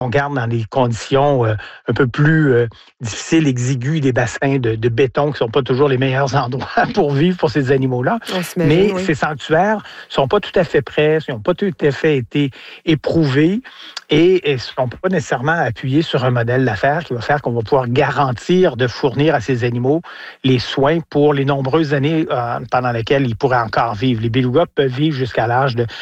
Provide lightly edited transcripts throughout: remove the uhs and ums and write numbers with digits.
on garde dans des conditions un peu plus difficiles, exiguës, des bassins de béton qui ne sont pas toujours les meilleurs endroits pour vivre pour ces animaux-là. Mais ces sanctuaires ne sont pas tout à fait prêts, ils n'ont pas tout à fait été éprouvés et ne sont pas nécessairement appuyés sur un modèle d'affaires qui va faire qu'on va pouvoir garantir de fournir à ces animaux les soins pour les nombreuses années pendant lesquelles ils pourraient encore vivre. Les belugas peuvent vivre jusqu'à l'âge de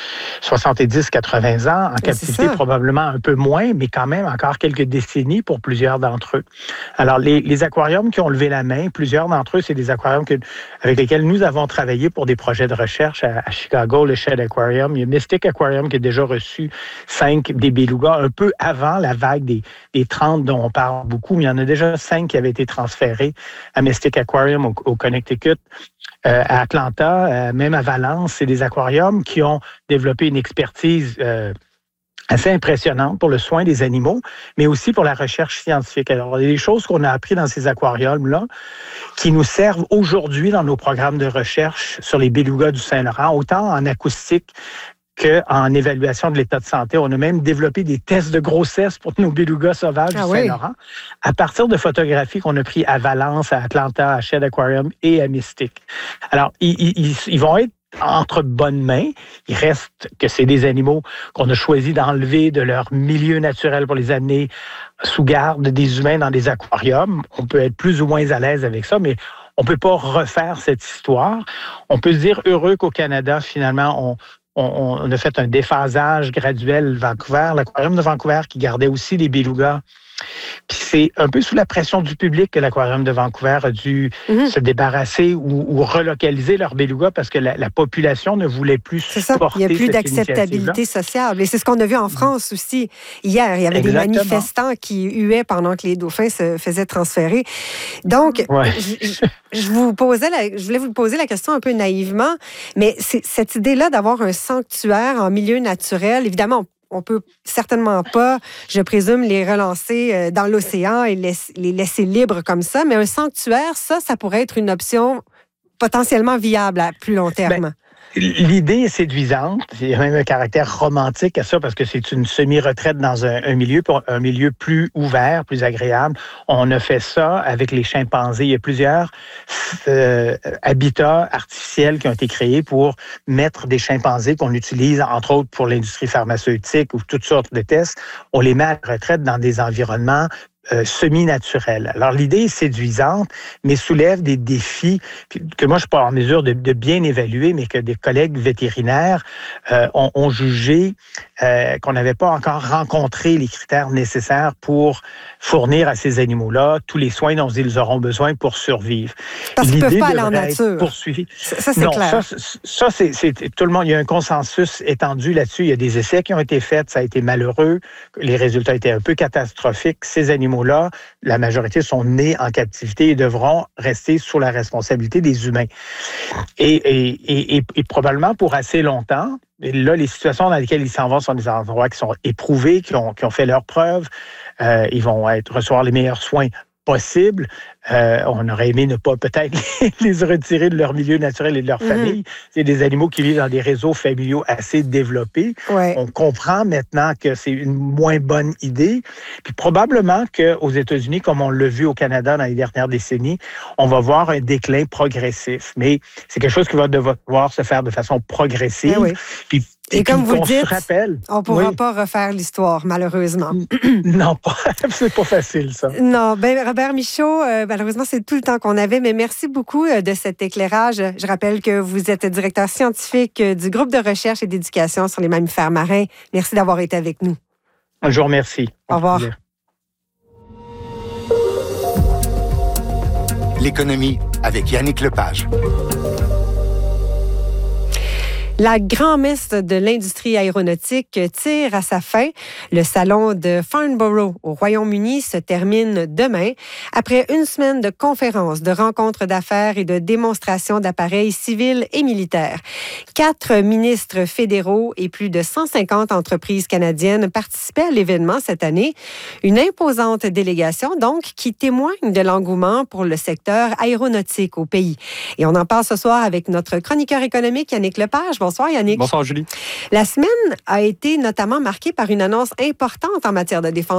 70-80 ans, en captivité probablement un peu moins, mais quand même encore quelques décennies pour plusieurs d'entre eux. Alors, les aquariums qui ont levé la main, plusieurs d'entre eux, c'est des aquariums avec lesquels nous avons travaillé pour des projets de recherche à Chicago, le Shedd Aquarium. Il y a Mystic Aquarium qui a déjà reçu 5 des belugas un peu avant la vague des 30 dont on parle beaucoup, mais il y en a déjà 5 qui avaient été transférés à Mystic Aquarium au Connecticut. À Atlanta, même à Valence, c'est des aquariums qui ont développé une expertise assez impressionnante pour le soin des animaux, mais aussi pour la recherche scientifique. Alors, il y a des choses qu'on a apprises dans ces aquariums-là qui nous servent aujourd'hui dans nos programmes de recherche sur les belugas du Saint-Laurent, autant en acoustique qu'en évaluation de l'état de santé. On a même développé des tests de grossesse pour nos belugas sauvages du Saint-Laurent à partir de photographies qu'on a prises à Valence, à Atlanta, à Shedd Aquarium et à Mystic. Alors, ils vont être entre bonnes mains. Il reste que c'est des animaux qu'on a choisi d'enlever de leur milieu naturel pour les amener sous garde des humains dans des aquariums. On peut être plus ou moins à l'aise avec ça, mais on ne peut pas refaire cette histoire. On peut se dire heureux qu'au Canada, finalement, on a fait un déphasage graduel Vancouver, l'aquarium de Vancouver qui gardait aussi les belugas. Puis c'est un peu sous la pression du public que l'aquarium de Vancouver a dû se débarrasser ou relocaliser leurs belugas parce que la population ne voulait plus supporter. Il n'y a plus d'acceptabilité sociale. Et c'est ce qu'on a vu en France aussi. Hier, il y avait des manifestants qui huaient pendant que les dauphins se faisaient transférer. Donc, je voulais vous poser la question un peu naïvement, mais c'est cette idée-là d'avoir un sanctuaire en milieu naturel, évidemment, on peut certainement pas, je présume, les relancer dans l'océan et les laisser libres comme ça, mais un sanctuaire, ça pourrait être une option potentiellement viable à plus long terme. L'idée est séduisante. Il y a même un caractère romantique à ça parce que c'est une semi-retraite dans un milieu plus ouvert, plus agréable. On a fait ça avec les chimpanzés. Il y a plusieurs habitats artificiels qui ont été créés pour mettre des chimpanzés qu'on utilise, entre autres, pour l'industrie pharmaceutique ou toutes sortes de tests. On les met à la retraite dans des environnements semi-naturel. Alors, l'idée est séduisante, mais soulève des défis que moi, je ne suis pas en mesure de bien évaluer, mais que des collègues vétérinaires ont jugé qu'on n'avait pas encore rencontré les critères nécessaires pour fournir à ces animaux-là tous les soins dont ils auront besoin pour survivre. Parce qu'ils ne peuvent pas aller en nature. Ça, c'est clair. Ça, c'est tout le monde. Il y a un consensus étendu là-dessus. Il y a des essais qui ont été faits. Ça a été malheureux. Les résultats étaient un peu catastrophiques. Ces animaux-là, la majorité sont nés en captivité et devront rester sous la responsabilité des humains. Et probablement pour assez longtemps. Et là, les situations dans lesquelles ils s'en vont sont des endroits qui sont éprouvés, qui ont fait leurs preuves. Ils vont recevoir les meilleurs soins possibles. On aurait aimé ne pas peut-être les retirer de leur milieu naturel et de leur famille. C'est des animaux qui vivent dans des réseaux familiaux assez développés. Ouais. On comprend maintenant que c'est une moins bonne idée. Puis probablement qu'aux États-Unis, comme on l'a vu au Canada dans les dernières décennies, on va voir un déclin progressif. Mais c'est quelque chose qui va devoir se faire de façon progressive. Oui. Et comme vous dites, on ne pourra oui. pas refaire l'histoire, malheureusement. Non, c'est pas facile, ça. Non, Robert Michaud, malheureusement, c'est tout le temps qu'on avait, mais merci beaucoup de cet éclairage. Je rappelle que vous êtes directeur scientifique du groupe de recherche et d'éducation sur les mammifères marins. Merci d'avoir été avec nous. Je vous remercie. Au revoir. L'économie avec Yannick Lepage. La grand-messe de l'industrie aéronautique tire à sa fin. Le salon de Farnborough au Royaume-Uni se termine demain. Après une semaine de conférences, de rencontres d'affaires et de démonstrations d'appareils civils et militaires. 4 ministres fédéraux et plus de 150 entreprises canadiennes participaient à l'événement cette année. Une imposante délégation, donc, qui témoigne de l'engouement pour le secteur aéronautique au pays. Et on en parle ce soir avec notre chroniqueur économique, Yannick Lepage. Bonsoir, Yannick. Bonsoir, Julie. La semaine a été notamment marquée par une annonce importante en matière de défense